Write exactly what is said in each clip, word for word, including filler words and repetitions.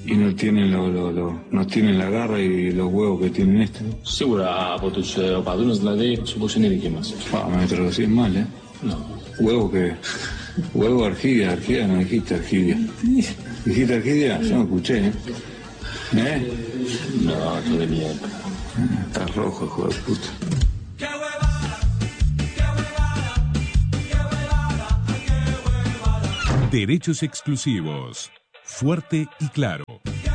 y no tienen lo, lo, lo, no tienen la garra y los huevos que tienen este. Sicura potuć opadunu zlady supušenili kimas. Pa, me traducís mal, ¿eh? No. Huevo que... Huevo Argidia, Argidia no dijiste Argidia. ¿Dijiste Argidia? Yo no escuché, ¿eh? ¿Eh? No, tú de mierda. Está rojo, hijo de puta. Derechos exclusivos. Fuerte y claro.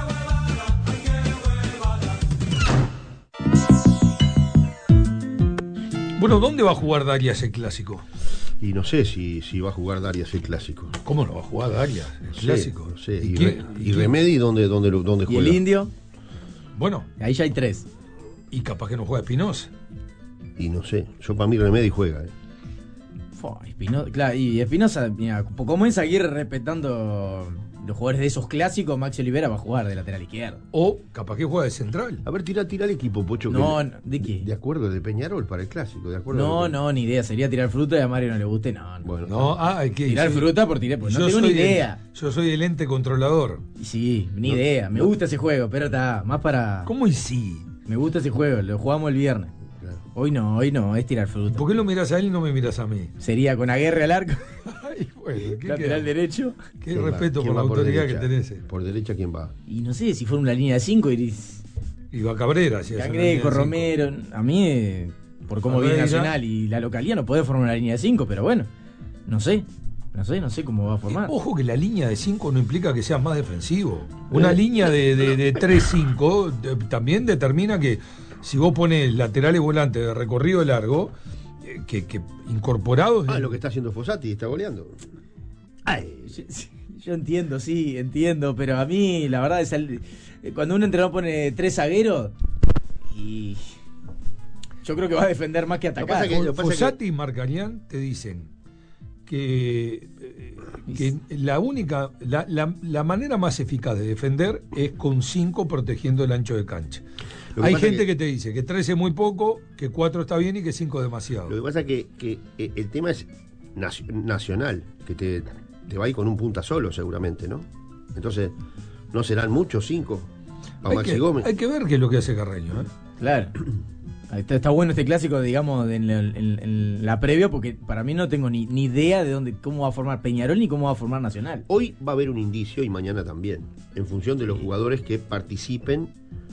Bueno, ¿dónde va a jugar Darias el clásico? Y no sé si, si va a jugar Darias el clásico. ¿Cómo no va a jugar Darias el No sé, clásico? no sé. ¿Y, ¿Y, quién? Re- y Remedi dónde, dónde, dónde ¿Y juega? el Indio? Bueno, Ahí ya hay tres. y capaz que no juega Espinosa. Y no sé. Yo para mí Remedi juega. ¿eh? Fua, Espino- claro, y Espinosa, mira, como es Aguirre respetando los jugadores de esos clásicos, Maxi Olivera va a jugar de lateral izquierdo. O capaz que juega de central. A ver, tira, tira el equipo, Pocho. No, que- no, ¿de qué? De acuerdo, de Peñarol para el clásico. De acuerdo. No, de- no, ni idea. Sería tirar fruta y a Mario no le guste, no. no. Bueno, No, ah, hay que Tirar sí. fruta por tirar, pues no Yo tengo ni soy el- idea. yo soy el ente controlador. Y sí, ni idea. Me gusta ese juego, pero está más para. ¿Cómo y sí? Me gusta ese juego, lo jugamos el viernes. claro. Hoy no, hoy no, es tirar fruta. ¿Por qué lo miras a él y no me miras a mí? Sería con Aguirre al arco, Ay, bueno, ¿qué lateral queda? derecho. Qué ¿Quién va? respeto ¿Quién por la va autoridad derecha? que tenés. Por derecha, ¿quién va? Y no sé si fuera una línea de cinco, iris. Iba Cabrera. Si es una línea de Cangrejo, cinco. Romero. A mí, eh, por cómo viene Ferreira. Nacional y la localidad, no puede formar una línea de cinco, pero bueno, no sé. No sé, no sé cómo va a formar. Ojo que la línea de cinco no implica que seas más defensivo. Una línea de, de, de tres cinco de- también determina que si vos pones laterales volantes de recorrido largo, eh, que, que incorporados... Ah, en- lo que está haciendo Fossati, está goleando. Ay, yo, yo entiendo, sí, entiendo, pero a mí la verdad es el- cuando un entrenador pone tres zagueros y yo creo que va a defender más que Lo que atacar. pasa es que- lo que pasa es que- Fossati y Marcarián te dicen que, eh, que la única, la, la, la manera más eficaz de defender es con cinco protegiendo el ancho de cancha. Lo que Hay pasa gente que- que te dice que tres es muy poco, que cuatro está bien y que cinco demasiado. Lo que pasa es que, que eh, el tema es nacio- nacional, que te, te va a ir con un punta solo seguramente, ¿no? Entonces, ¿no serán muchos cinco? Para Hay Maxi que, Gómez. hay que ver qué es lo que hace Carreño. ¿eh? Claro. Está, está bueno este clásico, digamos, en la, en- en la previa, porque para mí no tengo ni, ni idea de dónde, cómo va a formar Peñarol ni cómo va a formar Nacional. Hoy va a haber un indicio y mañana también, en función de los jugadores que participen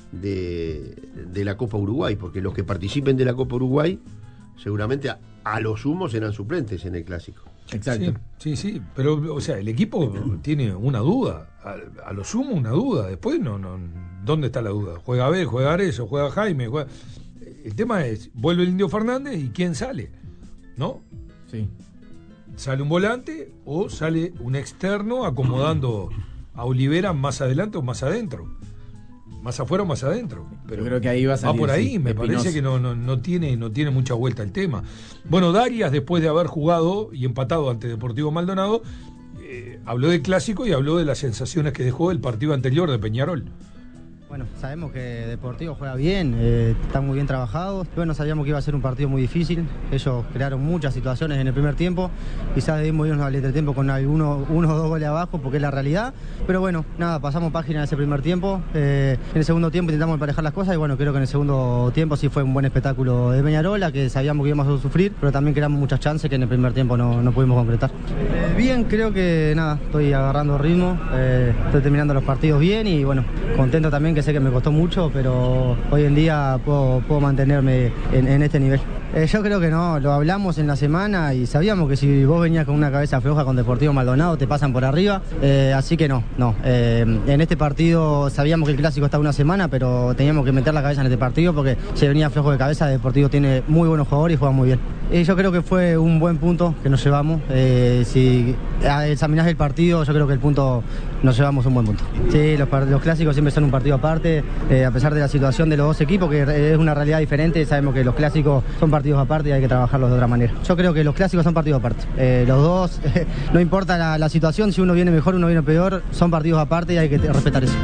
de, de la Copa Uruguay, porque los que participen de la Copa Uruguay seguramente a, a lo sumo serán suplentes en el clásico. Exacto. Sí, sí, sí, pero o sea, el equipo tiene una duda, a, a lo sumo una duda, después no, no, ¿dónde está la duda? Juega Abel, juega Arezzo, juega Jaime, juega... El tema es, vuelve el Indio Fernández y ¿quién sale? ¿No? Sí. ¿Sale un volante o sale un externo acomodando a Olivera más adelante o más adentro? Más afuera o más adentro. Pero Yo creo que ahí va a salir, por ahí, sí, me Espinosa. parece que no, no, no, tiene, no tiene mucha vuelta el tema. Bueno, Darias, después de haber jugado y empatado ante Deportivo Maldonado, eh, habló del clásico y habló de las sensaciones que dejó el partido anterior de Peñarol. Bueno, sabemos que Deportivo juega bien, eh, están muy bien trabajados. Bueno, sabíamos que iba a ser un partido muy difícil. Ellos crearon muchas situaciones en el primer tiempo. Quizás debimos irnos al entretiempo con alguno, uno o dos goles abajo, porque es la realidad. Pero bueno, nada, pasamos página en ese primer tiempo. Eh, en el segundo tiempo intentamos emparejar las cosas y bueno, creo que en el segundo tiempo sí fue un buen espectáculo de Peñarola, que sabíamos que íbamos a sufrir, pero también creamos muchas chances que en el primer tiempo no, no pudimos concretar. Eh, bien, creo que nada, estoy agarrando ritmo, eh, estoy terminando los partidos bien y bueno, contento también, que sé que me costó mucho, pero hoy en día puedo, puedo mantenerme en, en este nivel. Eh, yo creo que no, lo hablamos en la semana y sabíamos que si vos venías con una cabeza floja con Deportivo Maldonado te pasan por arriba, eh, así que no, no. Eh, en este partido sabíamos que el clásico está una semana, pero teníamos que meter la cabeza en este partido porque se venía flojo de cabeza. Deportivo tiene muy buenos jugadores y juega muy bien. Y yo creo que fue un buen punto que nos llevamos. Eh, si examinás el partido, yo creo que el punto nos llevamos un buen punto. Sí, los, los clásicos siempre son un partido aparte, eh, a pesar de la situación de los dos equipos, que es una realidad diferente. Sabemos que los clásicos son partidos aparte y hay que trabajarlos de otra manera. Yo creo que los clásicos son partidos aparte. Eh, los dos, eh, no importa la, la situación, si uno viene mejor, uno viene peor, son partidos aparte y hay que respetar eso.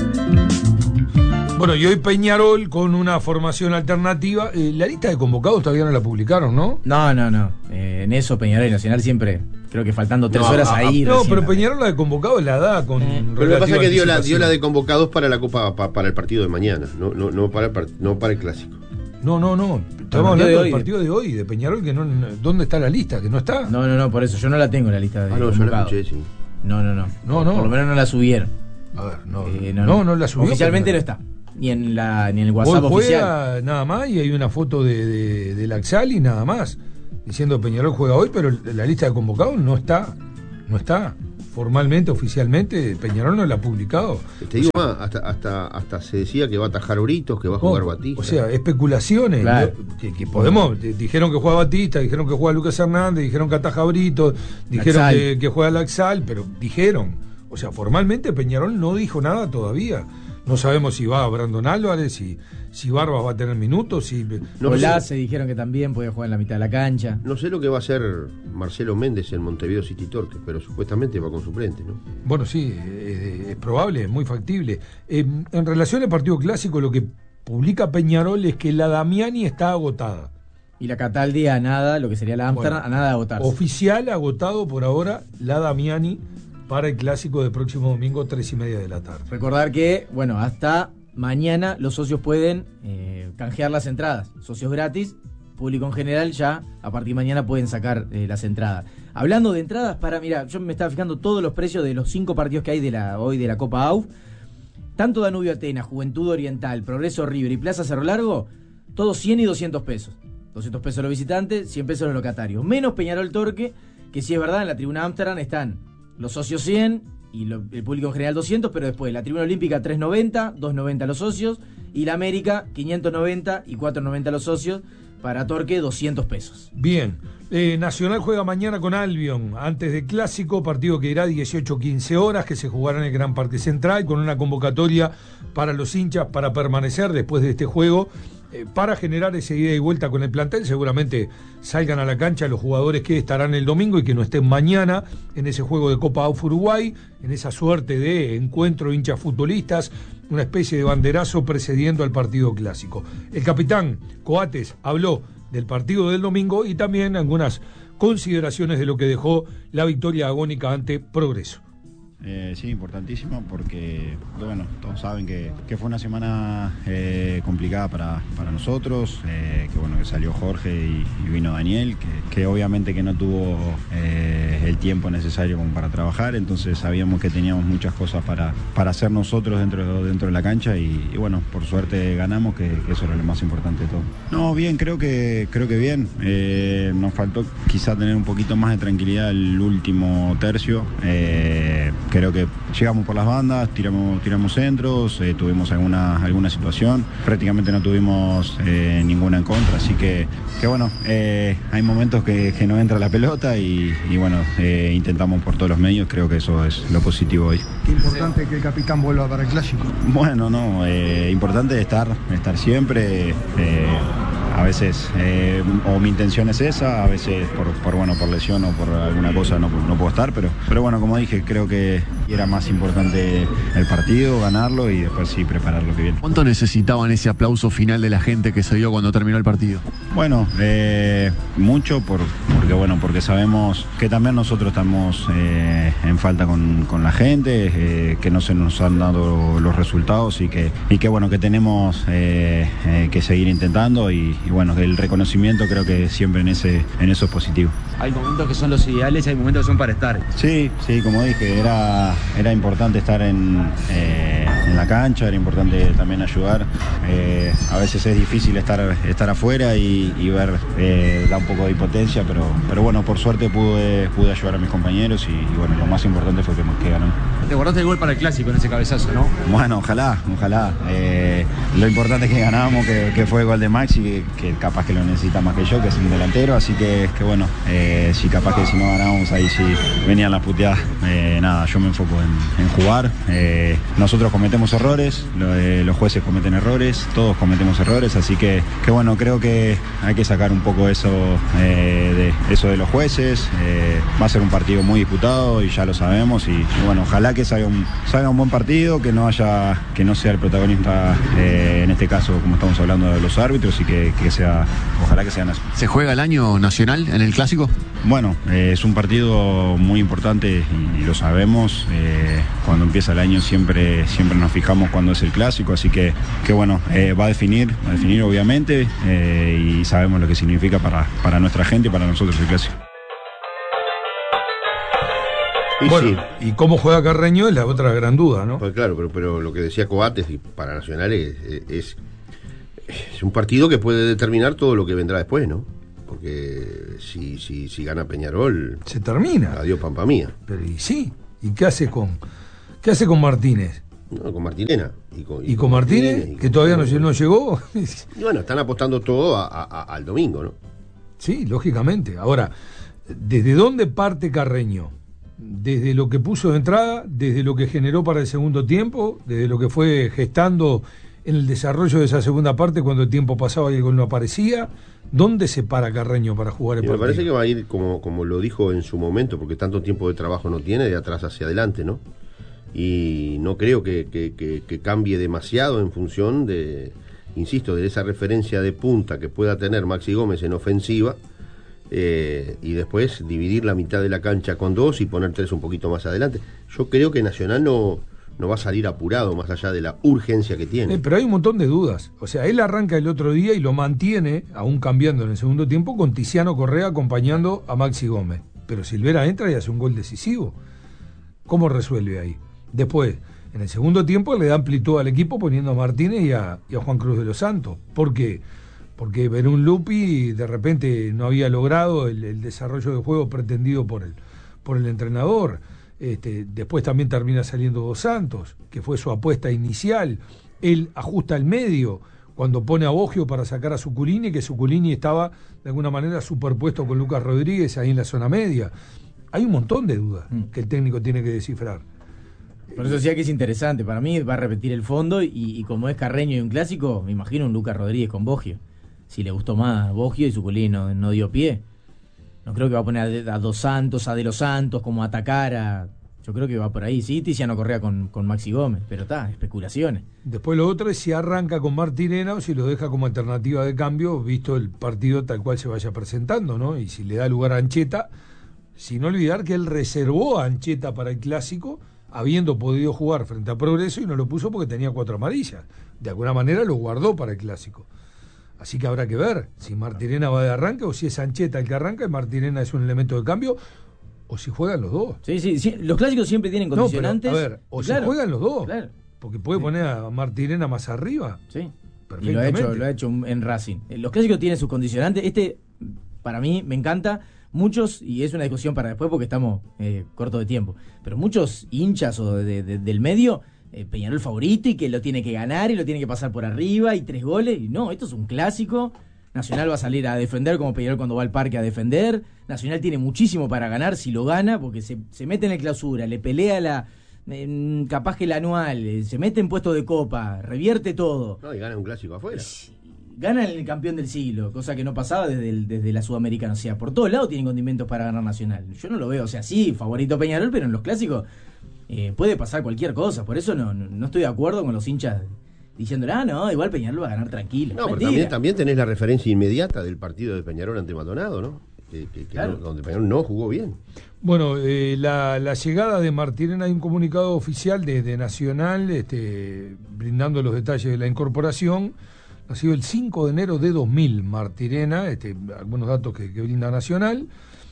Bueno, y hoy Peñarol con una formación alternativa. Eh, la lista de convocados todavía no la publicaron, ¿no? No, no, no. Eh, en eso Peñarol y Nacional siempre creo que faltando tres No, horas a- a- ahí. No, recién pero la- Peñarol la de convocado la da con Eh, Pero lo que pasa es relativa que dio la, dio anticipación. la de convocados para la Copa, pa- para el partido de mañana, no, no, no, para, el part- no para el clásico. No, no, no. Estamos partido de hablando hoy, del de- partido de hoy, de Peñarol, que no, no- ¿dónde está la lista? Que no está. No, no, no, por eso yo no la tengo en la lista de Ah, no, yo la convocados. escuché, sí. No, no, no. No, no. Por lo menos no la subieron. A ver, no, Eh, no, no, la subió. Oficialmente no Peñarol. está. Ni en la ni en el Hoy WhatsApp oficial. juega nada más y hay una foto de, de, de Laxal y nada más. Diciendo Peñarol juega hoy, pero la lista de convocados no está. No está. Formalmente, oficialmente, Peñarol no la ha publicado. Te digo más, hasta, hasta, hasta se decía que va a atajar Britos, que va a jugar Oh, Batista. O sea, especulaciones. Claro. ¿no? que, que podemos. d- Dijeron que juega Batista, dijeron que juega Lucas Hernández, dijeron que ataja Brito, dijeron Laxal. que, que juega Laxal, pero dijeron. O sea, formalmente Peñarol no dijo nada todavía. No sabemos si va Brandon Álvarez, si, si Barbas va a tener minutos, si. No Olá sé. se dijeron que también podía jugar en la mitad de la cancha. No sé lo que va a hacer Marcelo Méndez en Montevideo City Torque, pero supuestamente va con suplente, ¿no? Bueno, sí, eh, es probable, es muy factible. Eh, en relación al partido clásico, lo que publica Peñarol es que la Damiani está agotada. Y la Cataldi a nada, lo que sería la Amsterdam, Bueno, a nada de agotarse. Oficial agotado por ahora la Damiani para el clásico del próximo domingo, tres y media de la tarde. Recordar que, bueno, hasta mañana los socios pueden eh, canjear las entradas. Socios gratis, público en general ya a partir de mañana pueden sacar eh, las entradas. Hablando de entradas, para, mira, yo me estaba fijando todos los precios de los cinco partidos que hay de la hoy de la Copa A U F. Tanto Danubio Atenas, Juventud Oriental, Progreso River y Plaza Cerro Largo, todos cien y doscientos pesos. doscientos pesos los visitantes, cien pesos los locatarios. Menos Peñarol Torque, que sí es verdad, en la tribuna Amsterdam están los socios cien y lo- el público en general doscientos, pero después la tribuna olímpica trescientos noventa, doscientos noventa los socios, y la América quinientos noventa y cuatrocientos noventa los socios, para Torque doscientos pesos. Bien, eh, Nacional juega mañana con Albion, antes del clásico, partido que irá dieciocho a quince horas, que se jugará en el Gran Parque Central, con una convocatoria para los hinchas para permanecer después de este juego, eh, para generar esa ida y vuelta con el plantel. Seguramente salgan a la cancha los jugadores que estarán el domingo y que no estén mañana en ese juego de Copa A U F Uruguay, en esa suerte de encuentro de hinchas futbolistas, una especie de banderazo precediendo al partido clásico. El capitán Coates habló del partido del domingo y también algunas consideraciones de lo que dejó la victoria agónica ante Progreso. Eh, sí, importantísimo porque, bueno, todos saben que, que fue una semana eh, complicada para, para nosotros, eh, que bueno, que salió Jorge y, y vino Daniel, que, que obviamente que no tuvo eh, el tiempo necesario como para trabajar, entonces sabíamos que teníamos muchas cosas para, para hacer nosotros dentro, dentro de la cancha y, y bueno, por suerte ganamos, que, que eso era lo más importante de todo. No, bien, creo que, creo que bien, eh, nos faltó quizá tener un poquito más de tranquilidad el último tercio, eh, creo que llegamos por las bandas, tiramos, tiramos centros, eh, tuvimos alguna, alguna situación, prácticamente no tuvimos eh, ninguna en contra, así que, que bueno, eh, hay momentos que, que no entra la pelota y, y bueno, eh, intentamos por todos los medios, creo que eso es lo positivo hoy. Qué importante que el capitán vuelva para el clásico. Bueno, no, eh, importante estar, estar siempre. Eh, a veces, eh, o mi intención es esa, a veces por, por bueno, por lesión o por alguna cosa no, no puedo estar, pero, pero bueno, como dije, creo que era más importante el partido, ganarlo y después sí preparar lo que viene. ¿Cuánto necesitaban ese aplauso final de la gente que se dio cuando terminó el partido? Bueno, eh, mucho por, porque bueno, porque sabemos que también nosotros estamos eh, en falta con, con la gente, eh, que no se nos han dado los resultados y que, y que bueno, que tenemos eh, eh, que seguir intentando y, y bueno, el reconocimiento creo que siempre en ese, en eso es positivo. Hay momentos que son los ideales y hay momentos que son para estar. Sí, sí, como dije, era, era importante estar en, eh, en la cancha, era importante también ayudar. Eh, a veces es difícil estar, estar afuera y, y ver, eh, da un poco de impotencia, pero, pero bueno, por suerte pude, pude ayudar a mis compañeros y, y bueno, lo más importante fue que, que ganó. Te guardaste el gol para el clásico en ese cabezazo, ¿no? Bueno, ojalá, ojalá. Eh, lo importante es que ganamos, que, que fue el gol de Maxi, que, que capaz que lo necesita más que yo, que es un delantero, así que, que bueno, eh, si capaz que si no ganamos ahí sí venían las puteadas. Eh, nada, yo me enfoco en, en jugar. Eh, nosotros cometemos cometemos errores, lo, eh, los jueces cometen errores, todos cometemos errores, así que, que bueno, creo que hay que sacar un poco eso, eh, de, eso de los jueces. Eh, va a ser un partido muy disputado y ya lo sabemos, y, y bueno, ojalá que salga un, salga un buen partido, que no haya, que no sea el protagonista, eh, en este caso, como estamos hablando de los árbitros, y que, que sea, ojalá que sea nacional. ¿Se juega el año nacional en el Clásico? Bueno, eh, es un partido muy importante y, y lo sabemos. Eh, cuando empieza el año siempre, siempre nos fijamos cuando es el Clásico, así que, que bueno, eh, va a definir, va a definir obviamente, eh, y sabemos lo que significa para, para nuestra gente y para nosotros el Clásico. Y bueno, sí. ¿Y cómo juega Carreño? Es la otra gran duda, ¿no? Pues claro, pero, pero lo que decía Coates, y para Nacional es, es, es un partido que puede determinar todo lo que vendrá después, ¿no? Porque si, si, si gana Peñarol, se termina. Adiós, Pampa Mía. Pero y sí, ¿y qué hace con qué hace con Martínez? No, con Martinena. ¿Y con, y ¿Y con Martínez? Martínez y que con todavía no, no llegó. Y bueno, están apostando todo a, a, a, al domingo, ¿no? Sí, lógicamente. Ahora, ¿desde dónde parte Carreño? Desde lo que puso de entrada, desde lo que generó para el segundo tiempo, desde lo que fue gestando en el desarrollo de esa segunda parte cuando el tiempo pasaba y el gol no aparecía. ¿Dónde se para Carreño para jugar el y partido? Me parece que va a ir como, como lo dijo en su momento, porque tanto tiempo de trabajo no tiene, de atrás hacia adelante, ¿no? Y no creo que, que, que, que cambie demasiado en función de, insisto, de esa referencia de punta que pueda tener Maxi Gómez en ofensiva, eh, y después dividir la mitad de la cancha con dos y poner tres un poquito más adelante. Yo creo que Nacional no... no va a salir apurado más allá de la urgencia que tiene. Eh, pero hay un montón de dudas. O sea, él arranca el otro día y lo mantiene, aún cambiando en el segundo tiempo, con Tiziano Correa acompañando a Maxi Gómez. Pero Silvera entra y hace un gol decisivo. ¿Cómo resuelve ahí? Después, en el segundo tiempo le da amplitud al equipo poniendo a Martínez y a, y a Juan Cruz de los Santos. ¿Por qué? Porque Verún Lupi de repente no había logrado el, el desarrollo de juego pretendido por el, por el entrenador. Este, después también termina saliendo Dos Santos, que fue su apuesta inicial. Él ajusta el medio cuando pone a Boggio para sacar a Zuculini, que Zuculini estaba de alguna manera superpuesto con Lucas Rodríguez ahí en la zona media. Hay un montón de dudas mm. que el técnico tiene que descifrar. Por eso decía que es interesante. Para mí va a repetir el fondo y, y como es Carreño y un clásico, me imagino un Lucas Rodríguez con Boggio. Si le gustó más Boggio y Zuculini no, no dio pie. No creo que va a poner a, a Dos Santos, a De los Santos, como a atacar a... Yo creo que va por ahí. Sí, Tiziano Correa con, con Maxi Gómez, pero está, especulaciones. Después lo otro es si arranca con Martirena o si lo deja como alternativa de cambio, visto el partido tal cual se vaya presentando, ¿no? Y si le da lugar a Ancheta, sin olvidar que él reservó a Ancheta para el Clásico, habiendo podido jugar frente a Progreso, y no lo puso porque tenía cuatro amarillas. De alguna manera lo guardó para el Clásico. Así que habrá que ver si Martirena va de arranque o si es Ancheta el que arranca y Martirena es un elemento de cambio, o si juegan los dos. Sí, sí, sí. Los clásicos siempre tienen condicionantes. No, pero, a ver, o claro, si juegan los dos. Claro. Porque puede poner a Martirena más arriba. Sí. Y lo ha hecho, lo ha hecho en Racing. Los clásicos tienen sus condicionantes. Este, para mí, me encanta. Muchos, y es una discusión para después porque estamos eh, cortos de tiempo, pero muchos hinchas o de, de, del medio, eh, Peñarol favorito y que lo tiene que ganar y lo tiene que pasar por arriba y tres goles. Y no, esto es un clásico. Nacional va a salir a defender como Peñarol cuando va al parque a defender. Nacional tiene muchísimo para ganar si lo gana, porque se, se mete en la clausura, le pelea la eh, capaz que el anual, eh, se mete en puesto de copa, revierte todo. No, y gana un clásico afuera. Gana el campeón del siglo, cosa que no pasaba desde, el, desde la Sudamericana. O sea, por todos lados tienen condimentos para ganar Nacional. Yo no lo veo, o sea, sí, favorito Peñarol, pero en los clásicos eh, puede pasar cualquier cosa. Por eso no, no, no estoy de acuerdo con los hinchas diciendo, ah, no, igual Peñarol va a ganar tranquilo. No, pero también, también tenés la referencia inmediata del partido de Peñarol ante Maldonado, ¿no? Que, que, que claro. no, donde Peñarol no jugó bien. Bueno, eh, la, la llegada de Martirena, hay un comunicado oficial de, de Nacional, este, brindando los detalles de la incorporación. Nació el cinco de enero de dos mil, Martirena, este, algunos datos que, que brinda Nacional,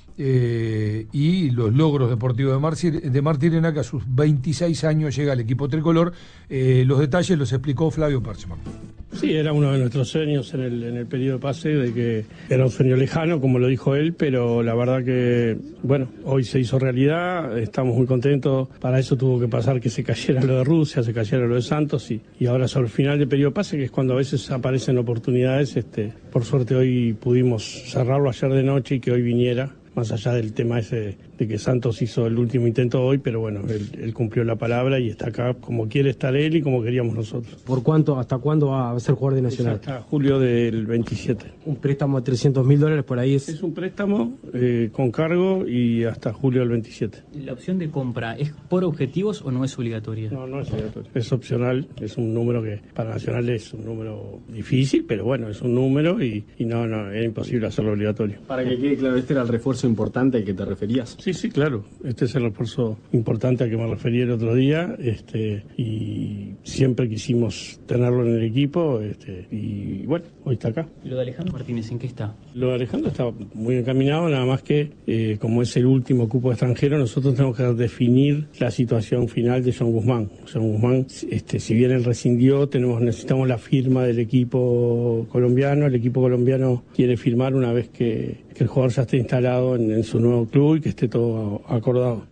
eh, y los logros deportivos de, Marci, de Martirena, que a sus veintiséis años llega al equipo tricolor. Eh, los detalles los explicó Flavio Parchman. Sí, era uno de nuestros sueños en el, en el periodo de pase, de que era un sueño lejano, como lo dijo él, pero la verdad que, bueno, hoy se hizo realidad, estamos muy contentos. Para eso tuvo que pasar que se cayera lo de Rusia, se cayera lo de Santos, y, y ahora sobre el final del periodo de pase, que es cuando a veces aparecen oportunidades, este, por suerte hoy pudimos cerrarlo ayer de noche y que hoy viniera. más allá del tema ese de, de que Santos hizo el último intento hoy, pero bueno, él, él cumplió la palabra y está acá como quiere estar él y como queríamos nosotros. ¿Por cuánto, hasta cuándo va a ser jugador de Nacional? Hasta julio del veintisiete. Un préstamo de trescientos mil dólares por ahí es... Es un préstamo eh, con cargo y hasta julio del veintisiete. ¿La opción de compra es por objetivos o no es obligatoria? No, no es obligatoria. Es opcional, es un número que para Nacional es un número difícil, pero bueno, es un número y, y no, no, es imposible hacerlo obligatorio. Para que quede claro, ¿este era el refuerzo importante al que te referías? Sí, sí, claro. Este es el refuerzo importante al que me referí el otro día este, y siempre quisimos tenerlo en el equipo este, y bueno, hoy está acá. ¿Lo de Alejandro Martínez en qué está? Lo de Alejandro está muy encaminado, nada más que eh, como es el último cupo extranjero, nosotros tenemos que definir la situación final de John Guzmán. John Guzmán, este, si bien él rescindió, tenemos, necesitamos la firma del equipo colombiano. El equipo colombiano quiere firmar una vez que, que el jugador ya esté instalado en, en su nuevo club y que esté todo acordado.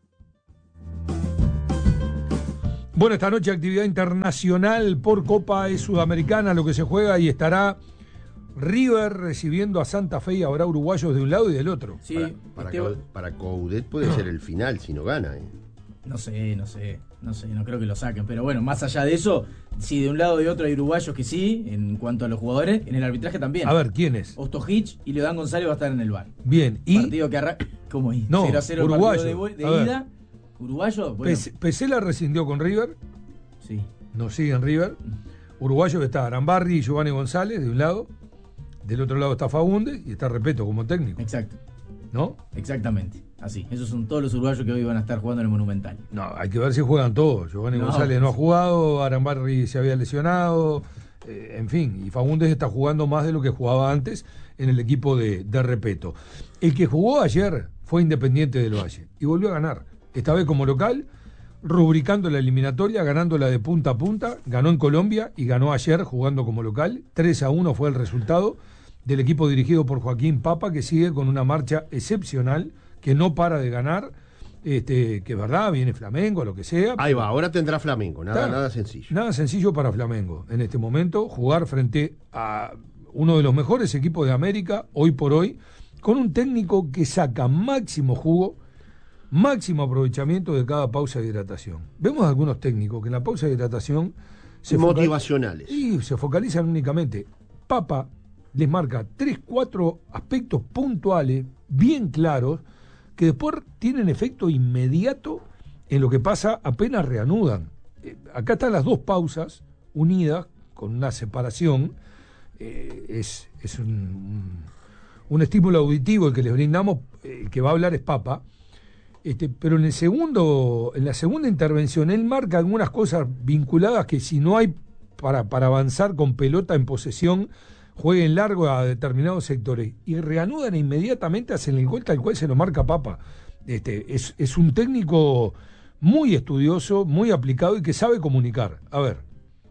Bueno, esta noche actividad internacional por Copa Sudamericana, lo que se juega, y estará River recibiendo a Santa Fe y habrá uruguayos de un lado y del otro. Sí, para, para, para Coudet puede ser el final si no gana. ¿eh? No sé, no sé, no sé, no creo que lo saquen. Pero bueno, más allá de eso, si de un lado y de otro hay uruguayos que sí, en cuanto a los jugadores, en el arbitraje también. A ver, ¿quién es? Ostojic y Leodán González va a estar en el bar. Bien, y... Partido que arranca... ¿Cómo es? No, cero a cero uruguayo. De, de ida. Uruguayo, bueno. Pesela rescindió con River. Sí. No sigue en River. Uruguayo que está Arambarri y Giovanni González de un lado. Del otro lado está Faúndez y está Repeto como técnico. Exacto. ¿No? Exactamente. Así. Esos son todos los uruguayos que hoy van a estar jugando en el Monumental. No, hay que ver si juegan todos. Giovanni no, González pues... no ha jugado, Arambarri se había lesionado, eh, en fin. Y Faúndez está jugando más de lo que jugaba antes en el equipo de, de Repeto. El que jugó ayer fue Independiente del Valle y volvió a ganar. Esta vez como local, rubricando la eliminatoria, ganándola de punta a punta, ganó en Colombia y ganó ayer jugando como local. tres a uno fue el resultado del equipo dirigido por Joaquín Papa, que sigue con una marcha excepcional, que no para de ganar, este, que verdad, viene Flamengo, lo que sea. Ahí va, ahora tendrá Flamengo, nada, nada sencillo. Nada sencillo para Flamengo en este momento, jugar frente a uno de los mejores equipos de América, hoy por hoy, con un técnico que saca máximo jugo, máximo aprovechamiento de cada pausa de hidratación. Vemos algunos técnicos que en la pausa de hidratación se motivacionales focal... y se focalizan únicamente. Papa les marca tres, cuatro aspectos puntuales, bien claros, que después tienen efecto inmediato en lo que pasa apenas reanudan. Eh, acá están las dos pausas unidas con una separación. Eh, es es un, un, un estímulo auditivo el que les brindamos, el que va a hablar es Papa. Este, pero en el segundo, en la segunda intervención, él marca algunas cosas vinculadas que si no hay para, para avanzar con pelota en posesión, jueguen largo a determinados sectores y reanudan inmediatamente, hacen el gol tal cual se lo marca Papa. Este, es, es un técnico muy estudioso, muy aplicado y que sabe comunicar. A ver.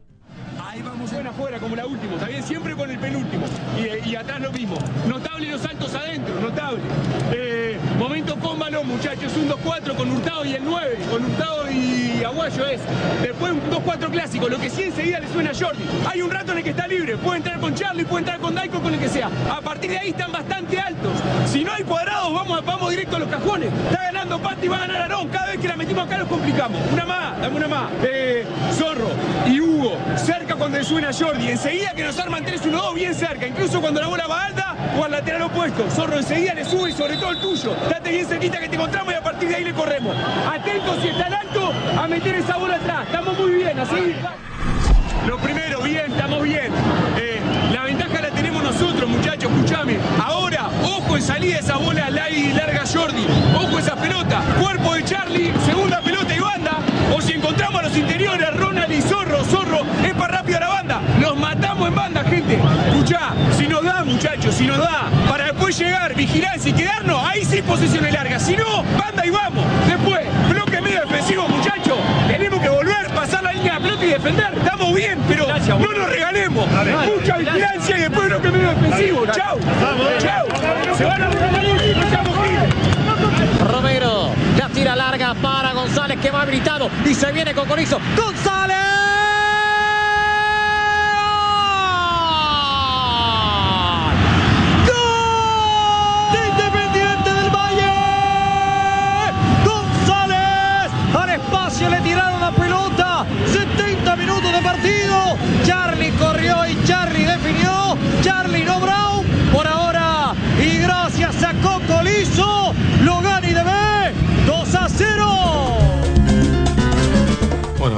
Ahí vamos buena afuera como la última, está bien, siempre con el penúltimo. Y, y atrás lo mismo. Notable los saltos adentro, notable. Eh, momento con balón, muchachos, un dos cuatro con Hurtado y el nueve, con Hurtado y Aguayo es. Después un dos cuatro clásico, lo que sí enseguida le suena a Jordi. Hay un rato en el que está libre, puede entrar con Charlie, puede entrar con Daiko, con el que sea. A partir de ahí están bastante altos. Si no hay cuadrados, vamos, vamos directo a los cajones. Está ganando Pati, va a ganar Arón. Cada vez que la metimos acá los complicamos. Una más, dame una más. Eh, Zorro y Hugo, cerca cuando le suena a Jordi. Enseguida que nos arman tres uno dos, bien cerca. Incluso cuando la bola va alta o al lateral opuesto. Zorro enseguida le sube y sobre todo el tuyo. Date bien cerquita que te encontramos y a partir de ahí le corremos. Atentos si está en alto a meter esa bola atrás. Estamos muy bien, así. Lo primero, bien, estamos bien. Eh, la ventaja la tenemos nosotros, muchachos, escuchame. Ahora, ojo en salida esa bola larga Jordi. Ojo esa pelota. Cuerpo de Charlie, segunda pelota y banda. O si encontramos a los interiores, Ronald y Zorro. Zorro es para rápido la banda. Los matamos en banda, gente. Escuchá, si nos da, muchachos, si nos da, para después llegar, vigilancia y quedarnos, ahí sí posiciones largas. Si no, banda y vamos. Después, bloque medio defensivo, muchachos. Tenemos que volver, pasar la línea de pelota y defender. Estamos bien, pero gracias, no nos regalemos. Dale, dale, mucha dale, vigilancia dale. Y después bloque medio defensivo. Dale, chau. Dale, chau. Dale, se van a regalar y echamos Romero, la tira larga para González que va habilitado y se viene con Corizo. ¡González! ¡Gol! De Independiente del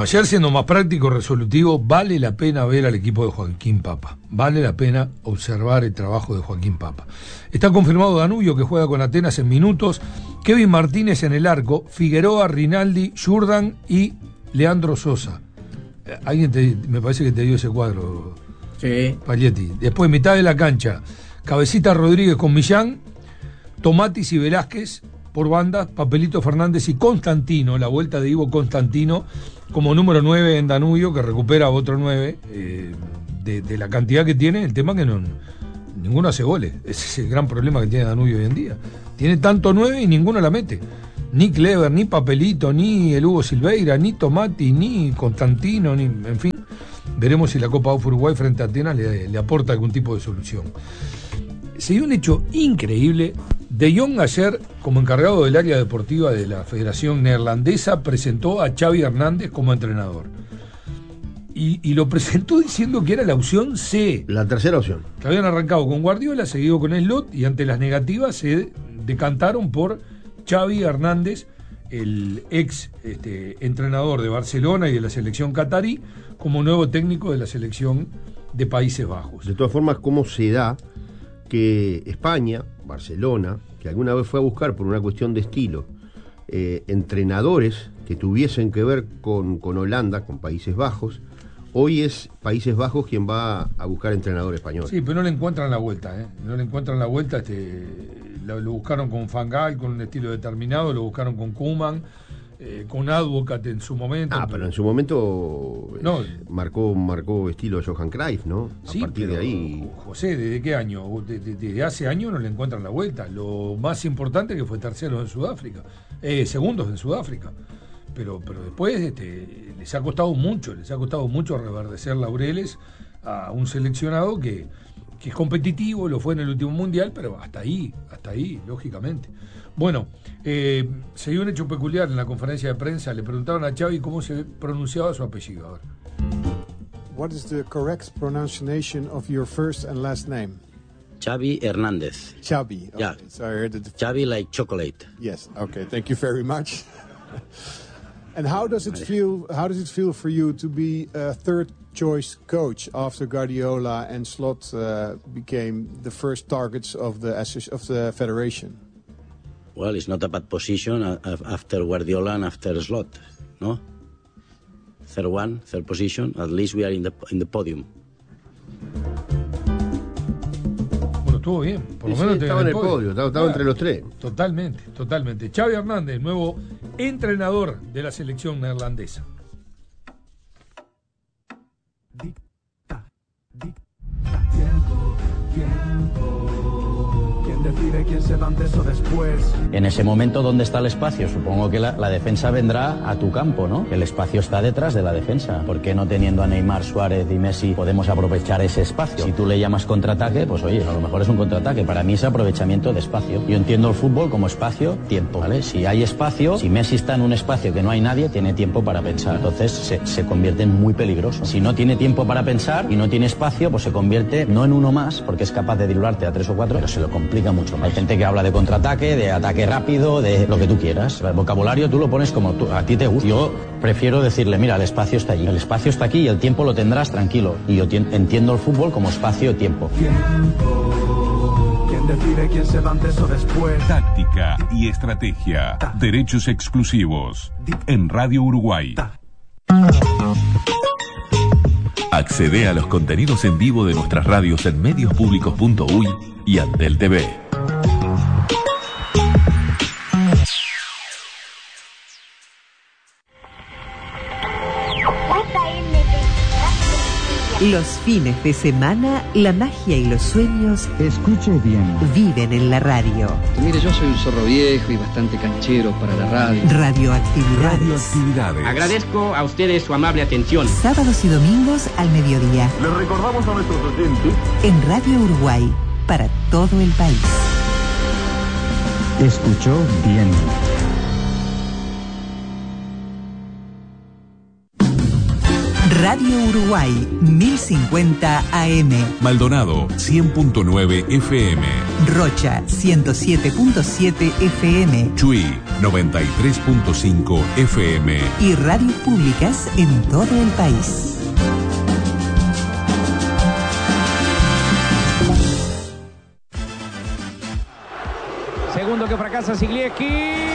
ayer siendo más práctico, resolutivo, vale la pena ver al equipo de Joaquín Papa. Vale la pena observar el trabajo de Joaquín Papa. Está confirmado Danubio, que juega con Atenas en minutos, Kevin Martínez en el arco, Figueroa, Rinaldi, Jurdan y Leandro Sosa. Eh, alguien te, me parece que te dio ese cuadro, sí. Paglietti. Después, mitad de la cancha, Cabecita Rodríguez con Millán, Tomatis y Velázquez por bandas, Papelito Fernández y Constantino, la vuelta de Ivo Constantino como número nueve en Danubio, que recupera otro nueve, eh, de, de la cantidad que tiene. El tema que no ninguno hace goles, ese es el gran problema que tiene Danubio hoy en día. Tiene tanto nueve y ninguno la mete, ni Clever, ni Papelito, ni el Hugo Silveira, ni Tomati, ni Constantino, ni, en fin, veremos si la Copa Uruguay frente a Atenas le, le aporta algún tipo de solución. Se dio un hecho increíble. De Jong ayer, como encargado del área deportiva de la Federación Neerlandesa, presentó a Xavi Hernández como entrenador. Y, y lo presentó diciendo que era la opción C. La tercera opción. Que habían arrancado con Guardiola, seguido con Slot, y ante las negativas se decantaron por Xavi Hernández, el ex este, entrenador de Barcelona y de la selección catarí, como nuevo técnico de la selección de Países Bajos. De todas formas, ¿cómo se da que España, Barcelona, que alguna vez fue a buscar por una cuestión de estilo eh, entrenadores que tuviesen que ver con, con Holanda, con Países Bajos, hoy es Países Bajos quien va a buscar entrenador español? Sí, pero no le encuentran la vuelta, ¿eh? No le encuentran la vuelta. Este, lo, lo buscaron con Van Gaal, con un estilo determinado, lo buscaron con Koeman, eh, con Advocat en su momento. Ah, pero en su momento no, eh, marcó marcó estilo Johan Cruyff, ¿no? Sí, a partir pero, de ahí. José, ¿desde qué año? Desde, desde hace años no le encuentran la vuelta. Lo más importante es que fue tercero en Sudáfrica, eh, segundos en Sudáfrica. Pero, pero después este, les ha costado mucho, les ha costado mucho reverdecer laureles a un seleccionado que, que es competitivo, lo fue en el último mundial, pero hasta ahí, hasta ahí, lógicamente. Bueno, eh, se dio un hecho peculiar en la conferencia de prensa. Le preguntaron a Xavi cómo se pronunciaba su apellido. A ver. What is the correct pronunciation of your first and last name? Xavi Hernández. Xavi. Okay. Yeah. So I heard it. Xavi like chocolate. Yes. Okay. Thank you very much. And how does it feel? How does it feel for you to be a third choice coach after Guardiola and Slot uh, became the first targets of the of the federation? Well, it's not a bad position after Guardiola and after Slot, no? Third one, third position. At least we are in the in the podium. Bueno, estuvo bien. Por lo sí, menos sí, estaba en el podio, podio estaba, estaba claro, entre los tres. Totalmente, totalmente. Xavi Hernández, nuevo entrenador de la selección neerlandesa. Dicta, dicta, tiempo, tiempo. ¿Quién decide quién se va antes o después? En ese momento, ¿dónde está el espacio? Supongo que la, la defensa vendrá a tu campo, ¿no? El espacio está detrás de la defensa. ¿Por qué no teniendo a Neymar, Suárez y Messi podemos aprovechar ese espacio? Si tú le llamas contraataque, pues oye, a lo mejor es un contraataque. Para mí es aprovechamiento de espacio. Yo entiendo el fútbol como espacio-tiempo, ¿vale? Si hay espacio, si Messi está en un espacio que no hay nadie, tiene tiempo para pensar. Entonces se, se convierte en muy peligroso. Si no tiene tiempo para pensar y no tiene espacio, pues se convierte no en uno más, porque es capaz de dribblarte a tres o cuatro, pero se lo complica mucho más. Hay gente que habla de contraataque, de ataque rápido, de lo que tú quieras. El vocabulario tú lo pones como tú, a ti te gusta. Yo prefiero decirle, mira, el espacio está allí. El espacio está aquí y el tiempo lo tendrás tranquilo. Y yo entiendo el fútbol como espacio-tiempo. Tiempo. ¿Quién decide quién se va antes o después? Táctica y estrategia. Derechos exclusivos. En Radio Uruguay. Accede a los contenidos en vivo de nuestras radios en medios públicos punto uy y Antel T V. Los fines de semana, la magia y los sueños, escuche bien, viven en la radio. Mire, yo soy un zorro viejo y bastante canchero para la radio. Radioactividades. Radioactividades. Agradezco a ustedes su amable atención. Sábados y domingos al mediodía. Les recordamos a nuestros oyentes. En Radio Uruguay, para todo el país. Escuchó bien. Radio Uruguay, mil cincuenta A M. Maldonado, cien punto nueve F M. Rocha, ciento siete punto siete F M. Chuy, noventa y tres punto cinco F M. Y radios públicas en todo el país. Segundo que fracasa Siglieski.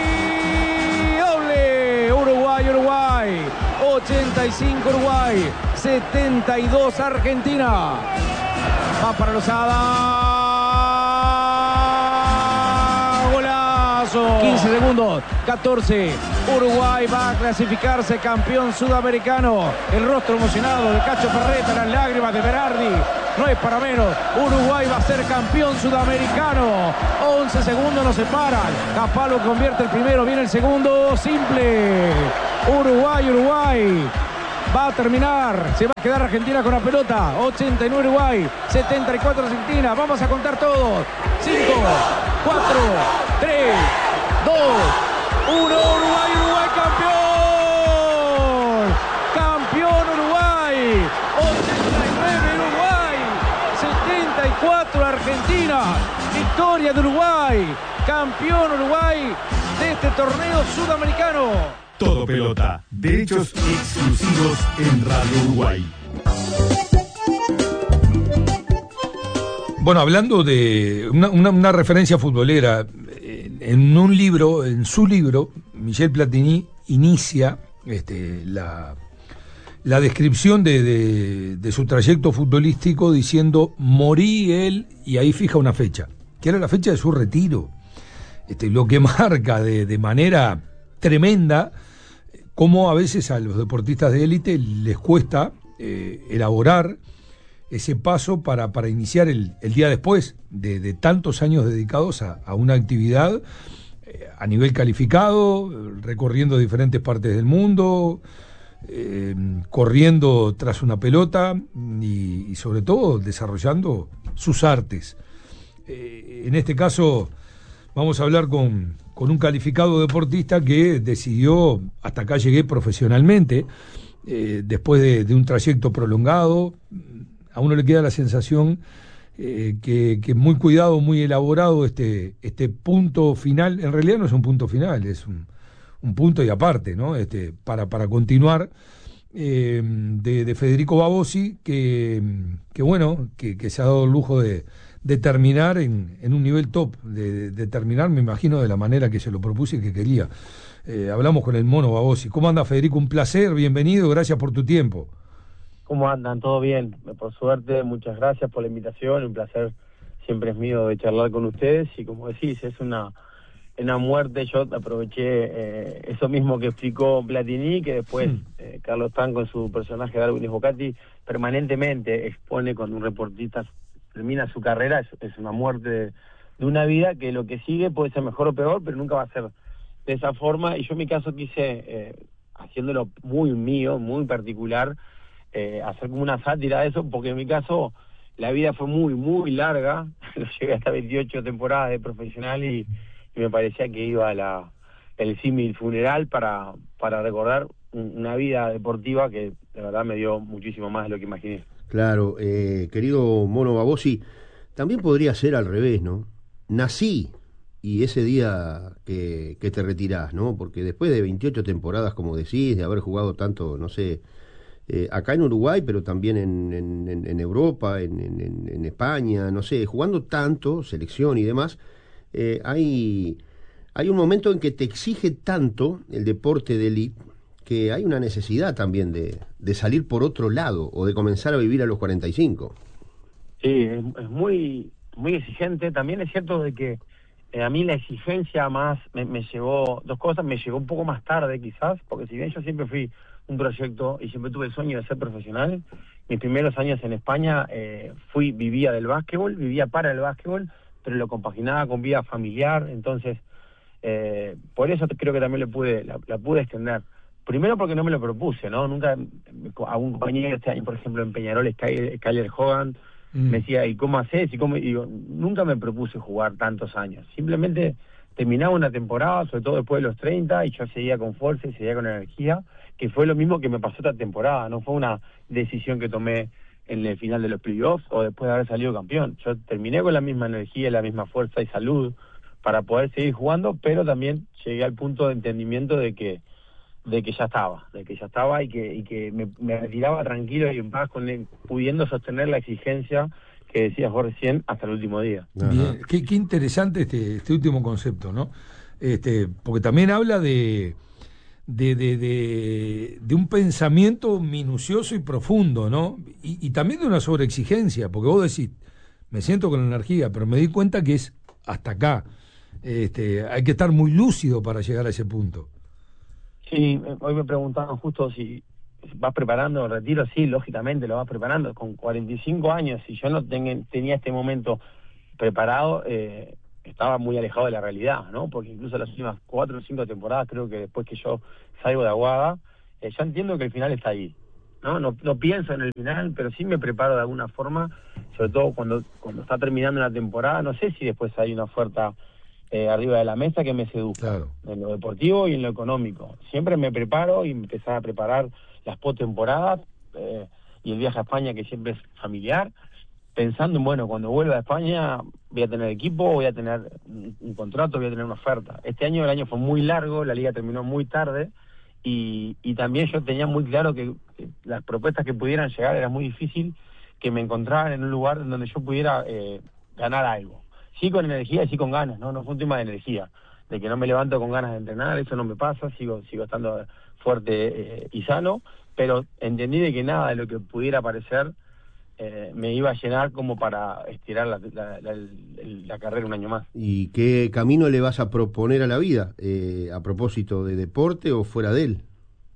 Doble. Uruguay, Uruguay. ochenta y cinco Uruguay. setenta y dos Argentina. Va para Lozada. Golazo. quince segundos. catorce. Uruguay va a clasificarse campeón sudamericano. El rostro emocionado de Cacho Ferreta, las lágrimas de Berardi. No es para menos. Uruguay va a ser campeón sudamericano. once segundos nos separan. Capalo convierte el primero. Viene el segundo. Simple. Uruguay, Uruguay. Va a terminar. Se va a quedar Argentina con la pelota. ochenta y nueve Uruguay. setenta y cuatro Argentina. Vamos a contar todos. cinco, cuatro, tres, dos, uno. Uruguay, Uruguay campeón. Campeón Uruguay. ochenta y nueve Uruguay. setenta y cuatro Argentina. Victoria de Uruguay. Campeón Uruguay de este torneo sudamericano. Todo Pelota, derechos exclusivos en Radio Uruguay. Bueno, hablando de una, una, una referencia futbolera, en un libro, en su libro, Michel Platini inicia este, la, la descripción de, de, de su trayecto futbolístico diciendo: morí él, y ahí fija una fecha, que era la fecha de su retiro. Este, lo que marca de, de manera tremenda cómo a veces a los deportistas de élite les cuesta eh, elaborar ese paso para, para iniciar el, el día después de, de tantos años dedicados a, a una actividad eh, a nivel calificado, recorriendo diferentes partes del mundo, eh, corriendo tras una pelota y, y sobre todo desarrollando sus artes. Eh, en este caso vamos a hablar con, con un calificado deportista que decidió, hasta acá llegué profesionalmente, eh, después de, de un trayecto prolongado. A uno le queda la sensación eh, que, que muy cuidado, muy elaborado este, este punto final. En realidad no es un punto final, es un, un punto y aparte, ¿no? Este, para, para continuar, eh, de, de Federico Babossi, que, que bueno, que, que se ha dado el lujo de de terminar en, en un nivel top, de, de terminar, me imagino, de la manera que se lo propuse y que quería. Eh, hablamos con el Mono Babossi. ¿Cómo anda, Federico? Un placer, bienvenido, gracias por tu tiempo. ¿Cómo andan? ¿Todo bien? Por suerte, muchas gracias por la invitación, un placer siempre es mío de charlar con ustedes, y como decís, es una, una muerte. Yo aproveché eh, eso mismo que explicó Platini, que después mm. eh, Carlos Tan, con su personaje Darwin Esbocati, permanentemente expone cuando un reportista termina su carrera, es, es una muerte de, de una vida, que lo que sigue puede ser mejor o peor, pero nunca va a ser de esa forma. Y yo en mi caso quise, eh, haciéndolo muy mío, muy particular, eh, hacer como una sátira de eso, porque en mi caso la vida fue muy, muy larga. Llegué hasta veintiocho temporadas de profesional y, y me parecía que iba a la, el símil funeral para, para recordar un, una vida deportiva que de verdad me dio muchísimo más de lo que imaginé. Claro, eh, querido Mono Babossi, también podría ser al revés, ¿no? Nací y ese día que, que te retirás, ¿no? Porque después de veintiocho temporadas, como decís, de haber jugado tanto, no sé, eh, acá en Uruguay, pero también en, en, en Europa, en, en, en España, no sé, jugando tanto, selección y demás, eh, hay, hay un momento en que te exige tanto el deporte de élite, que hay una necesidad también de, de salir por otro lado o de comenzar a vivir a los cuarenta y cinco. Sí, es, es muy muy exigente. También es cierto de que eh, a mí la exigencia más me, me llevó, dos cosas, me llegó un poco más tarde quizás, porque si bien yo siempre fui un proyecto y siempre tuve el sueño de ser profesional, mis primeros años en España eh, fui vivía del básquetbol, vivía para el básquetbol, pero lo compaginaba con vida familiar, entonces eh, por eso creo que también le pude la, la pude extender. Primero porque no me lo propuse, ¿no? Nunca, a un compañero este año, por ejemplo, en Peñarol, Skyler Hogan, mm. me decía, ¿y cómo haces? Y, cómo? y digo, nunca me propuse jugar tantos años. Simplemente terminaba una temporada, sobre todo después de los treinta, y yo seguía con fuerza y seguía con energía, que fue lo mismo que me pasó esta temporada, no fue una decisión que tomé en el final de los playoffs o después de haber salido campeón. Yo terminé con la misma energía, la misma fuerza y salud para poder seguir jugando, pero también llegué al punto de entendimiento de que de que ya estaba, de que ya estaba y que y que me, me retiraba tranquilo y en paz, con él, pudiendo sostener la exigencia que decías vos recién hasta el último día. Bien, qué, qué interesante este, este último concepto, ¿no? Este, porque también habla de de, de, de, de un pensamiento minucioso y profundo, ¿no? Y, y también de una sobreexigencia, porque vos decís, me siento con energía, pero me di cuenta que es hasta acá. Este, hay que estar muy lúcido para llegar a ese punto. Sí, hoy me preguntaban justo si vas preparando el retiro. Sí, lógicamente lo vas preparando. Con cuarenta y cinco años, si yo no ten, tenía este momento preparado, eh, estaba muy alejado de la realidad, ¿no? Porque incluso las últimas cuatro o cinco temporadas, creo que después que yo salgo de Aguada, eh, ya entiendo que el final está ahí, ¿no? No, no pienso en el final, pero sí me preparo de alguna forma, sobre todo cuando, cuando está terminando una temporada. No sé si después hay una oferta Eh, arriba de la mesa que me seduzca, claro, en lo deportivo y en lo económico. Siempre me preparo y empezar a preparar las postemporadas eh, y el viaje a España, que siempre es familiar, pensando en, bueno, cuando vuelva a España voy a tener equipo, voy a tener un, un contrato, voy a tener una oferta. Este año, el año fue muy largo, la liga terminó muy tarde y, y también yo tenía muy claro que, que las propuestas que pudieran llegar era muy difícil que me encontraran en un lugar en donde yo pudiera eh, ganar algo. Sí con energía y sí con ganas, ¿no? No fue un tema de energía, de que no me levanto con ganas de entrenar, eso no me pasa, sigo sigo estando fuerte eh, y sano, pero entendí de que nada de lo que pudiera parecer eh, me iba a llenar como para estirar la, la, la, la carrera un año más. ¿Y qué camino le vas a proponer a la vida, eh, a propósito de deporte o fuera de él?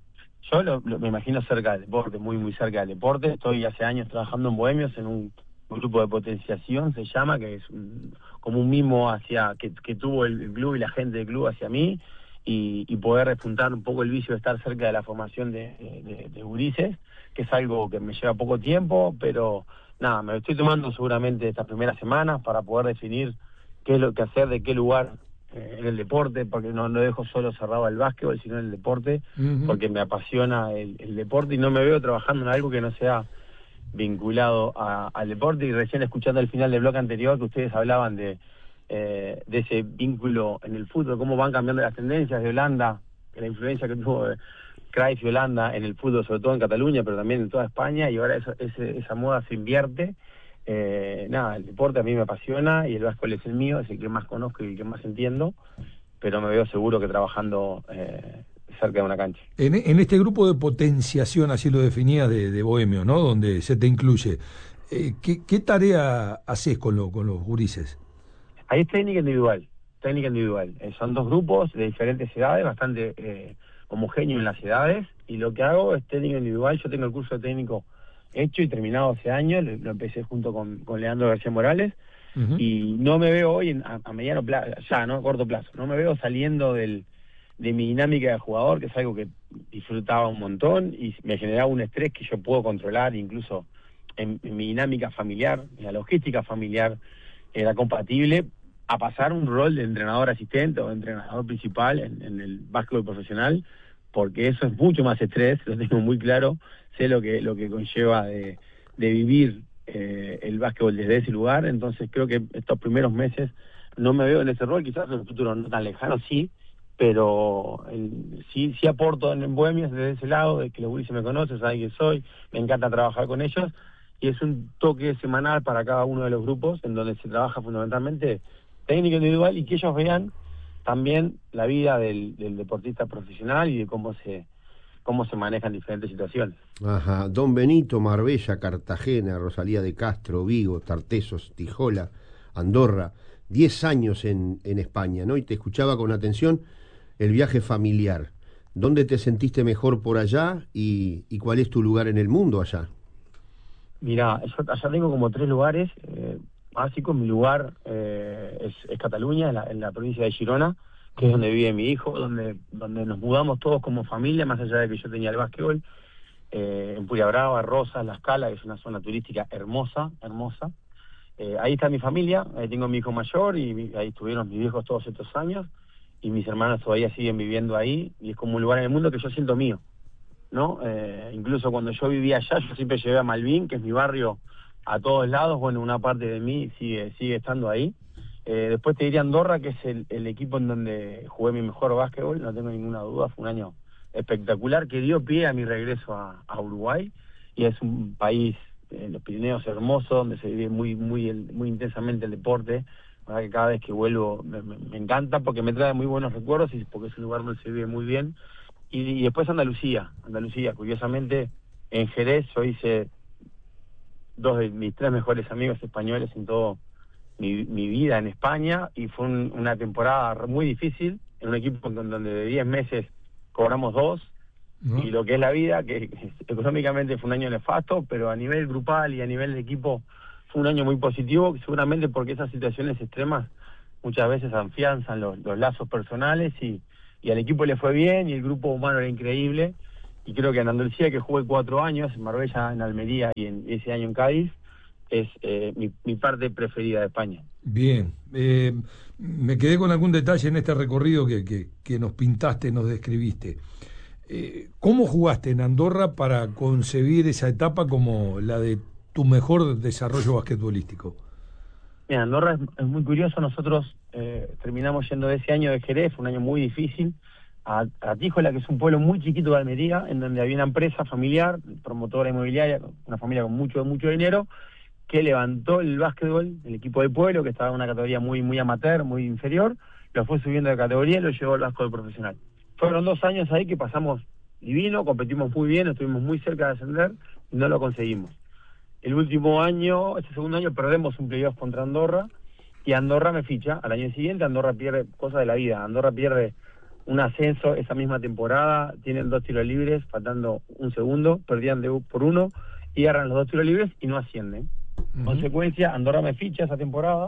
Yo lo, lo, me imagino cerca del deporte, muy muy cerca del deporte. Estoy hace años trabajando en Bohemios, en un un grupo de potenciación se llama, que es un, como un mimo hacia que, que tuvo el, el club y la gente del club hacia mí, y, y poder repuntar un poco el vicio de estar cerca de la formación de, de, de gurises, que es algo que me lleva poco tiempo, pero nada, me lo estoy tomando seguramente estas primeras semanas para poder definir qué es lo que hacer, de qué lugar eh, en el deporte, porque no, no dejo solo cerrado al básquetbol, sino en el deporte, uh-huh, porque me apasiona el, el deporte y no me veo trabajando en algo que no sea vinculado a, al deporte. Y recién escuchando el final del bloque anterior que ustedes hablaban de eh, de ese vínculo en el fútbol, cómo van cambiando las tendencias de Holanda, la influencia que tuvo Cruyff y Holanda en el fútbol, sobre todo en Cataluña, pero también en toda España, y ahora eso, ese, esa moda se invierte. Eh, nada, el deporte a mí me apasiona y el básquetbol es el mío, es el que más conozco y el que más entiendo, pero me veo seguro que trabajando eh, cerca de una cancha. En, en este grupo de potenciación, así lo definías, de, de Bohemio, ¿no? Donde se te incluye, eh, ¿qué, ¿qué tarea haces con, lo, con los gurises? Ahí es técnica individual, técnica individual. Eh, son dos grupos de diferentes edades, bastante eh, homogéneos en las edades, y lo que hago es técnica individual. Yo tengo el curso de técnico hecho y terminado hace años, lo, lo empecé junto con, con Leandro García Morales, uh-huh, y no me veo hoy en, a, a mediano plazo, ya, no a corto plazo, no me veo saliendo del de mi dinámica de jugador, que es algo que disfrutaba un montón y me generaba un estrés que yo puedo controlar, incluso en, en mi dinámica familiar, en la logística familiar era compatible, a pasar un rol de entrenador asistente o de entrenador principal en, en el básquetbol profesional, porque eso es mucho más estrés, lo tengo muy claro, sé lo que lo que conlleva de, de vivir eh, el básquetbol desde ese lugar. Entonces creo que estos primeros meses no me veo en ese rol, quizás en el futuro no tan lejano sí, pero el, sí sí aporto en, en Bohemios desde ese lado, de que los gurises me conocen, saben quién soy, me encanta trabajar con ellos, y es un toque semanal para cada uno de los grupos, en donde se trabaja fundamentalmente técnica individual, y que ellos vean también la vida del, del deportista profesional y de cómo se cómo se manejan diferentes situaciones. Ajá. Don Benito, Marbella, Cartagena, Rosalía de Castro, Vigo, Tartesos, Tijola, Andorra, diez años en, en España, ¿no? Y te escuchaba con atención el viaje familiar. ¿Dónde te sentiste mejor por allá y, y cuál es tu lugar en el mundo allá? Mira, yo allá tengo como tres lugares eh, básicos. Mi lugar eh, es, es Cataluña, en la, en la provincia de Girona, que es donde vive mi hijo, donde donde nos mudamos todos como familia, más allá de que yo tenía el básquetbol, eh, en Puya Brava, Rosas, La Escala, que es una zona turística hermosa, hermosa. eh, ahí está mi familia, ahí tengo mi hijo mayor y mi, ahí estuvieron mis viejos todos estos años y mis hermanos todavía siguen viviendo ahí y es como un lugar en el mundo que yo siento mío, ¿no? Eh, incluso cuando yo vivía allá, yo siempre llevé a Malvin, que es mi barrio, a todos lados. Bueno, una parte de mí sigue sigue estando ahí. Eh, después te diría Andorra, que es el, el equipo en donde jugué mi mejor básquetbol, no tengo ninguna duda, fue un año espectacular que dio pie a mi regreso a, a Uruguay, y es un país en los Pirineos hermoso, donde se vive muy muy muy intensamente el deporte. La verdad que cada vez que vuelvo me, me, me encanta porque me trae muy buenos recuerdos y porque es un lugar donde se vive muy bien. Y, y después Andalucía, Andalucía, curiosamente en Jerez yo hice dos de mis tres mejores amigos españoles en todo mi, mi vida en España, y fue un, una temporada muy difícil, en un equipo donde de diez meses cobramos dos, ¿no? Y lo que es la vida, que económicamente fue un año nefasto, pero a nivel grupal y a nivel de equipo fue un año muy positivo, seguramente porque esas situaciones extremas muchas veces afianzan los, los lazos personales, y, y al equipo le fue bien y el grupo humano era increíble. Y creo que en Andalucía, que jugué cuatro años, en Marbella, en Almería y en ese año en Cádiz, es eh, mi, mi parte preferida de España. Bien, eh, me quedé con algún detalle en este recorrido que, que, que nos pintaste, nos describiste. Eh, ¿Cómo jugaste en Andorra para concebir esa etapa como la de tu mejor desarrollo basquetbolístico? Mira, Andorra es, es muy curioso. Nosotros eh, terminamos yendo de ese año de Jerez, fue un año muy difícil, a, a Tíjola, que es un pueblo muy chiquito de Almería, en donde había una empresa familiar, promotora inmobiliaria, una familia con mucho mucho dinero, que levantó el básquetbol, el equipo del pueblo, que estaba en una categoría muy muy amateur, muy inferior, lo fue subiendo de categoría y lo llevó al básquetbol profesional. Fueron dos años ahí que pasamos divino, competimos muy bien, estuvimos muy cerca de ascender y no lo conseguimos. El último año, este segundo año, perdemos un playoff contra Andorra, y Andorra me ficha. Al año siguiente Andorra pierde, cosa de la vida, Andorra pierde un ascenso esa misma temporada, tienen dos tiros libres, faltando un segundo, perdían de por uno, y agarran los dos tiros libres y no ascienden. Uh-huh. Consecuencia, Andorra me ficha esa temporada,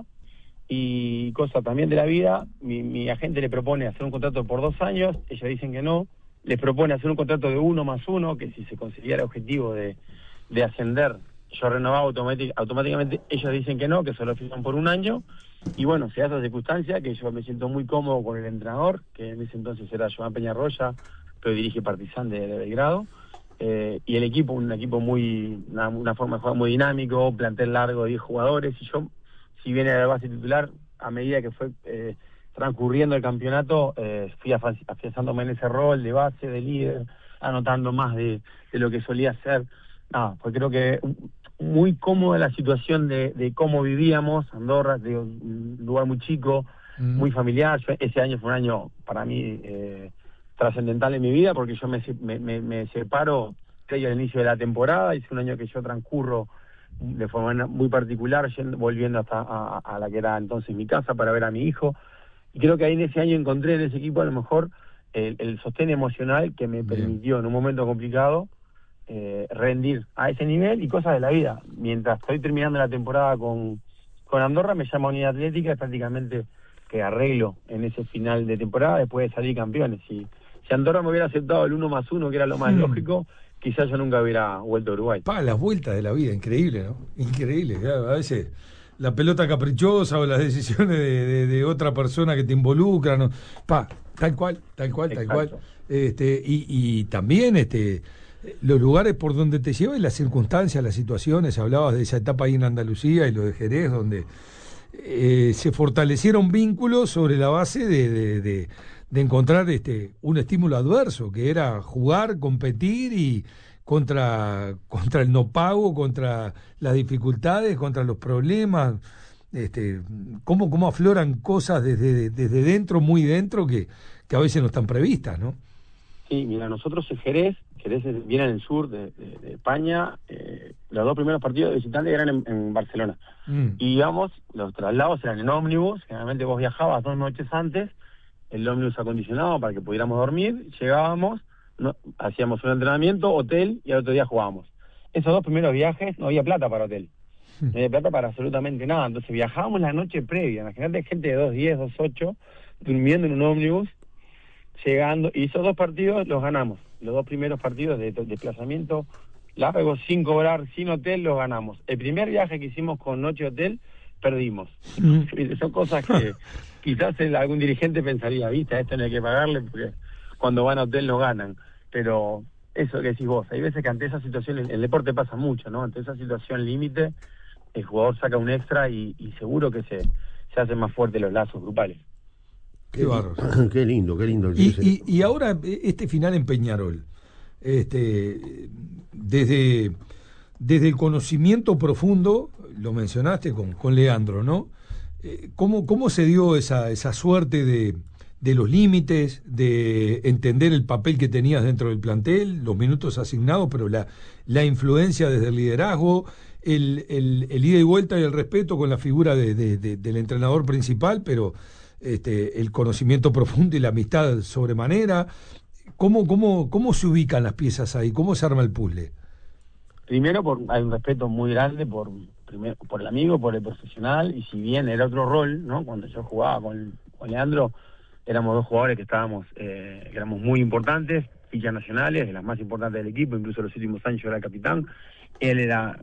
y cosa también de la vida, mi, mi agente le propone hacer un contrato por dos años, ellos dicen que no, les propone hacer un contrato de uno más uno, que si se consiguiera el objetivo de, de ascender, yo renovaba automátic, automáticamente, ellos dicen que no, que solo fijan por un año, y bueno, se da esa circunstancia que yo me siento muy cómodo con el entrenador, que en ese entonces era Joan Peñarroya, pero dirige Partizan de, de Belgrado, eh, y el equipo, un equipo muy, una, una forma de jugar muy dinámico, plantel largo de diez jugadores, y yo, si viene a la base titular, a medida que fue eh, transcurriendo el campeonato, eh, fui afianzándome en ese rol de base, de líder, anotando más de, de lo que solía hacer. No, pues creo que muy cómoda la situación de, de cómo vivíamos, Andorra, de un lugar muy chico, mm. muy familiar. Yo, ese año fue un año para mí eh, trascendental en mi vida, porque yo me, me, me, me separo previo al inicio de la temporada, y es un año que yo transcurro de forma muy particular, yendo, volviendo hasta a, a la que era entonces mi casa para ver a mi hijo, y creo que ahí en ese año encontré en ese equipo a lo mejor el, el sostén emocional que me Bien. permitió en un momento complicado eh, rendir a ese nivel y cosas de la vida. Mientras estoy terminando la temporada con, con Andorra, me llama Unidad Atlética, es prácticamente que arreglo en ese final de temporada después de salir campeones. Si, si Andorra me hubiera aceptado el uno más uno, que era lo más mm. lógico, quizás yo nunca hubiera vuelto a Uruguay. Pa, las vueltas de la vida, increíble, ¿no? Increíble. A veces la pelota caprichosa o las decisiones de, de, de otra persona que te involucran, ¿no? Pa, tal cual, tal cual, tal Exacto. cual. Este, y, y también este, los lugares por donde te llevan, las circunstancias, las situaciones. Hablabas de esa etapa ahí en Andalucía y lo de Jerez, donde eh, se fortalecieron vínculos sobre la base de... de, de de encontrar este un estímulo adverso, que era jugar, competir y contra contra el no pago, contra las dificultades, contra los problemas, este cómo, cómo afloran cosas desde, desde dentro, muy dentro, que, que a veces no están previstas, ¿no? Sí, mira, nosotros en Jerez, Jerez viene en el sur de, de, de España, eh, los dos primeros partidos de visitantes eran en, en Barcelona, mm. y íbamos, los traslados eran en ómnibus, generalmente vos viajabas dos noches antes, el ómnibus acondicionado para que pudiéramos dormir, llegábamos, no, hacíamos un entrenamiento, hotel, y al otro día jugábamos. Esos dos primeros viajes no había plata para hotel, no había plata para absolutamente nada, entonces viajábamos la noche previa, imagínate gente de dos diez, dos ocho, durmiendo en un ómnibus, llegando, y esos dos partidos los ganamos, los dos primeros partidos de, de desplazamiento largos, sin cobrar, sin hotel, los ganamos. El primer viaje que hicimos con noche hotel perdimos. Mm. Son cosas que quizás el, algún dirigente pensaría, viste, a esto no hay que pagarle porque cuando van a hotel no ganan. Pero eso que decís vos, hay veces que ante esa situación, el, el deporte pasa mucho, ¿no? Ante esa situación límite, el jugador saca un extra y, y seguro que se, se hacen más fuertes los lazos grupales. Qué bárbaro. Qué lindo, qué lindo. Y, y, y ahora este final en Peñarol, este, desde, desde el conocimiento profundo, lo mencionaste con, con Leandro, ¿no? ¿Cómo, cómo se dio esa, esa suerte de, de los límites, de entender el papel que tenías dentro del plantel, los minutos asignados, pero la, la influencia desde el liderazgo, el, el, el ida y vuelta y el respeto con la figura de, de, de, del entrenador principal, pero este, el conocimiento profundo y la amistad sobremanera? ¿Cómo, cómo, ¿Cómo se ubican las piezas ahí? ¿Cómo se arma el puzzle? Primero, por, hay un respeto muy grande por, primero, por el amigo, por el profesional, y si bien era otro rol, ¿no? Cuando yo jugaba con, con Leandro, éramos dos jugadores que estábamos, eh, que éramos muy importantes, fichas nacionales, de las más importantes del equipo, incluso los últimos años yo era el capitán. Él era